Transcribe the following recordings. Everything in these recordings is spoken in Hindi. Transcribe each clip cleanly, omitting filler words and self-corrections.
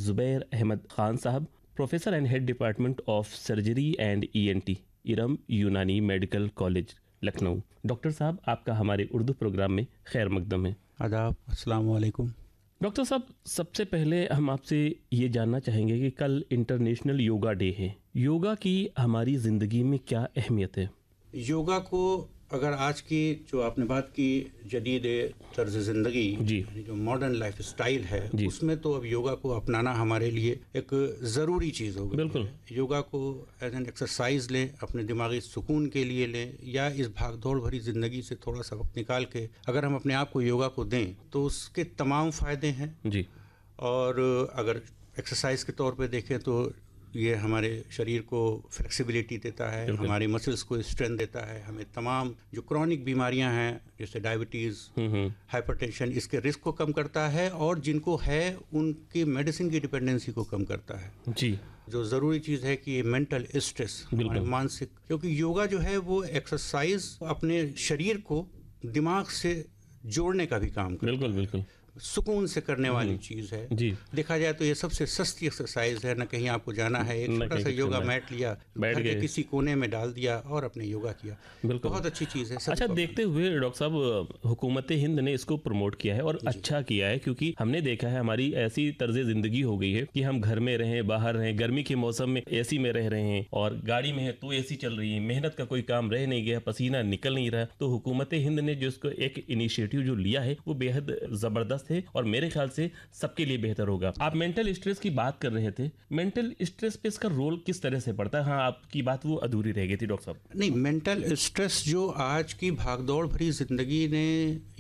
जुबैर अहमद खान साहब, professor and head department of surgery and ENT, Iram यूनानी मेडिकल कॉलेज, लखनऊ। डॉक्टर साहब, आपका हमारे उर्दू प्रोग्राम में खैर मकदम है। आदाब, अस्सलाम वालेकुम। डॉक्टर साहब, सबसे पहले हम आपसे ये जानना चाहेंगे कि कल इंटरनेशनल योगा डे है। योगा की हमारी ज़िंदगी में क्या अहमियत है? योगा को अगर आज की जो आपने बात की जदीद तर्ज ज़िंदगी जी, जो मॉडर्न लाइफ स्टाइल है, जी, उसमें तो अब योगा को अपनाना हमारे लिए एक ज़रूरी चीज़ हो गई। बिल्कुल। योगा को एज एन एक्सरसाइज लें, अपने दिमागी सुकून के लिए लें, या इस भागदौड़ भरी ज़िंदगी से थोड़ा सा वक्त निकाल के अगर हम अपने आप को योगा को दें तो उसके तमाम फ़ायदे हैं। जी, और अगर एक्सरसाइज के तौर पे देखें तो ये हमारे शरीर को फ्लेक्सिबिलिटी देता है, हमारी मसल्स को स्ट्रेंथ देता है, हमें तमाम जो क्रॉनिक बीमारियां हैं जैसे डायबिटीज़, हाइपरटेंशन, इसके रिस्क को कम करता है, और जिनको है उनकी मेडिसिन की डिपेंडेंसी को कम करता है। जी, जो ज़रूरी चीज़ है कि मेंटल स्ट्रेस, मानसिक, क्योंकि योगा जो है वो एक्सरसाइज अपने शरीर को दिमाग से जोड़ने का भी काम करता है। बिल्कुल बिल्कुल सुकून से करने वाली चीज़ है। जी, देखा जाए तो ये सबसे सस्ती एक्सरसाइज है, न कहीं आपको जाना है, एक छोटा सा योगा मैट लिया, घर के किसी कोने में डाल दिया और अपने योगा किया। बहुत अच्छी चीज़ है। अच्छा, देखते हुए डॉक्टर साहब, हुकूमत हिंद ने इसको प्रमोट किया है और अच्छा किया है, क्योंकि हमने देखा है हमारी ऐसी तर्ज जिंदगी हो गई है कि हम घर में रहें, बाहर रहें, गर्मी के मौसम में एसी में रह रहे हैं और गाड़ी में है तो एसी चल रही है, मेहनत का कोई काम रह नहीं गया, पसीना निकल नहीं रहा। तो हुकूमत हिंद ने जो इसको एक इनिशिएटिव जो लिया है वो बेहद जबरदस्त है और मेरे ख्याल से सबके लिए बेहतर होगा। आप मेंटल स्ट्रेस की बात कर रहे थे, मेंटल स्ट्रेस पे इसका रोल किस तरह से पड़ता है? हाँ, आपकी बात वो अधूरी रह गई थी डॉक्टर साहब। नहीं, मेंटल स्ट्रेस जो आज की भागदौड़ भरी जिंदगी ने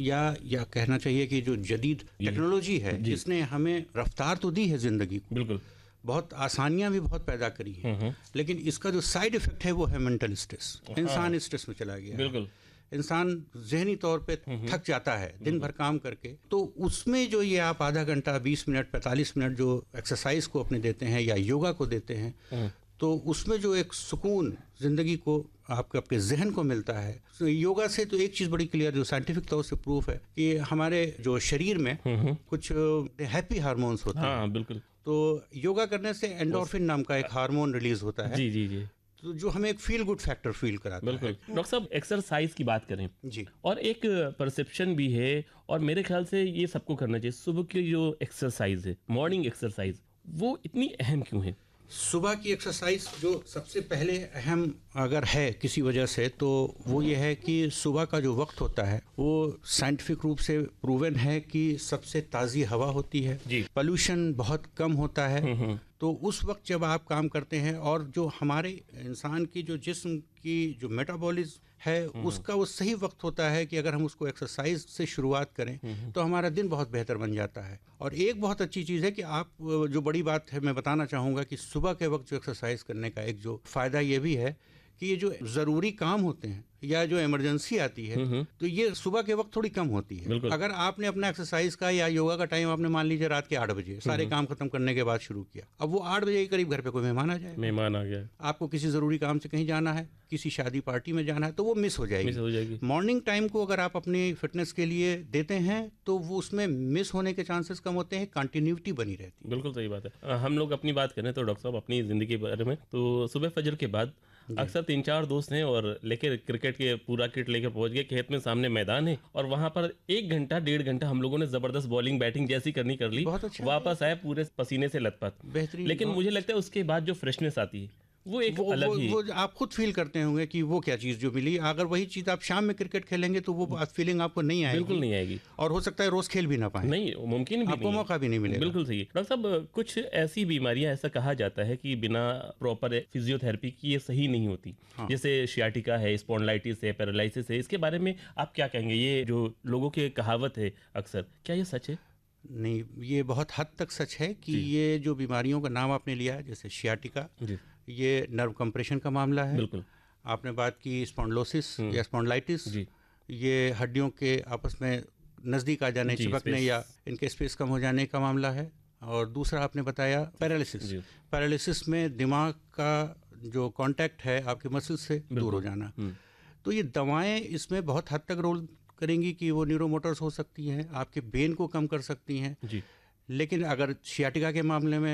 या कहना चाहिए कि जो जदीद टेक्नोलॉजी है जिसने हमें रफ्तार तो दी है जिंदगी को, बिल्कुल बहुत आसानियां भी बहुत पैदा करी हैं, लेकिन इसका जो साइड इफेक्ट है वो है मेंटल स्ट्रेस। इंसान स्ट्रेस में चला गया, बिल्कुल इंसान जहनी तौर पे थक जाता है दिन भर काम करके। तो उसमें जो ये आप आधा घंटा, 20 मिनट, 45 मिनट जो एक्सरसाइज को अपने देते हैं या योगा को देते हैं, तो उसमें जो एक सुकून जिंदगी को आपके जहन को मिलता है। तो योगा से तो एक चीज़ बड़ी क्लियर, जो साइंटिफिक तौर से प्रूफ है कि हमारे जो शरीर में कुछ हैप्पी हार्मोन्स होते हैं। हाँ, बिल्कुल। तो योगा करने से एंडोर्फिन नाम का एक हार्मोन रिलीज होता है, जी जी जी, तो जो हमें एक फील गुड फैक्टर फील कराता है। बिल्कुल। डॉक्टर साहब, एक्सरसाइज की बात करें जी, और एक परसेप्शन भी है, और मेरे ख्याल से ये सबको करना चाहिए, सुबह की जो एक्सरसाइज है, मॉर्निंग एक्सरसाइज, वो इतनी अहम क्यों है? सुबह की एक्सरसाइज जो सबसे पहले अहम अगर है किसी वजह से, तो वो ये है कि सुबह का जो वक्त होता है वो साइंटिफिक रूप से प्रूवन है कि सबसे ताज़ी हवा होती है, पोल्यूशन बहुत कम होता है। तो उस वक्त जब आप काम करते हैं, और जो हमारे इंसान की जो जिस्म की जो मेटाबॉलिज्म है उसका वो सही वक्त होता है कि अगर हम उसको एक्सरसाइज से शुरुआत करें तो हमारा दिन बहुत बेहतर बन जाता है। और एक बहुत अच्छी चीज़ है कि आप, जो बड़ी बात है मैं बताना चाहूँगा, कि सुबह के वक्त जो एक्सरसाइज करने का एक जो फ़ायदा ये भी है कि ये जो ज़रूरी काम होते हैं या जो इमरजेंसी आती है, तो ये सुबह के वक्त थोड़ी कम होती है। अगर आपने अपना एक्सरसाइज का या योगा का टाइम आपने मान लीजिए रात के 8 बजे सारे काम खत्म करने के बाद शुरू किया, अब वो 8 बजे के करीब घर पे कोई मेहमान आ जाए, मेहमान आ गया, आपको किसी ज़रूरी काम से कहीं जाना है, किसी शादी पार्टी में जाना है, तो वो मिस हो जाएगी। मॉर्निंग टाइम को अगर आप अपनी फिटनेस के लिए देते हैं तो वो उसमें मिस होने के चांसेस कम होते हैं, कंटिन्यूटी बनी रहती है। बिल्कुल सही बात है। हम लोग अपनी बात करें तो डॉक्टर साहब अपनी ज़िंदगी के बारे में, तो सुबह फजर के बाद अक्सर 3-4 दोस्त हैं और लेकर क्रिकेट के पूरा किट लेकर पहुंच गए, खेत में सामने मैदान है और वहां पर 1 घंटा 1.5 घंटा हम लोगों ने जबरदस्त बॉलिंग बैटिंग जैसी करनी कर ली, वापस आए पूरे पसीने से लथपथ, बेहतरीन। लेकिन मुझे लगता है उसके बाद जो फ्रेशनेस आती है वो एक अलग ही, वो आप खुद फील करते होंगे कि वो क्या चीज़ जो मिली। अगर वही चीज़ आप शाम में क्रिकेट खेलेंगे तो वो फीलिंग आपको नहीं आएगी, बिल्कुल नहीं आएगी, और हो सकता है रोज खेल भी ना पाए, नहीं मुमकिन भी, आपको मौका भी नहीं मिलेगा। बिल्कुल सही। डॉक्टर साहब, कुछ ऐसी बीमारियां, ऐसा कहा जाता है कि बिना प्रॉपर फिजियोथेरेपी की ये सही नहीं होती, जैसे शियाटिका है, स्पॉन्डिलाइटिस है, पैरालिसिस है, इसके बारे में आप क्या कहेंगे? ये जो लोगों की कहावत है अक्सर, क्या ये सच है? नहीं, ये बहुत हद तक सच है कि ये जो बीमारियों का नाम आपने लिया है, जैसे शियाटिका, ये नर्व कंप्रेशन का मामला है। बिल्कुल। आपने बात की स्पॉन्डिलोसिस या स्पॉन्डिलाइटिस, ये हड्डियों के आपस में नज़दीक आ जाने, चिपकने या इनके स्पेस कम हो जाने का मामला है। और दूसरा आपने बताया पैरालिसिस। पैरालिसिस में दिमाग का जो कांटेक्ट है आपके मसल से दूर हो जाना। तो ये दवाएं इसमें बहुत हद तक रोल करेंगी कि वो न्यूरोमोटर्स हो सकती हैं, आपके पेन को कम कर सकती हैं। लेकिन अगर शियाटिका के मामले में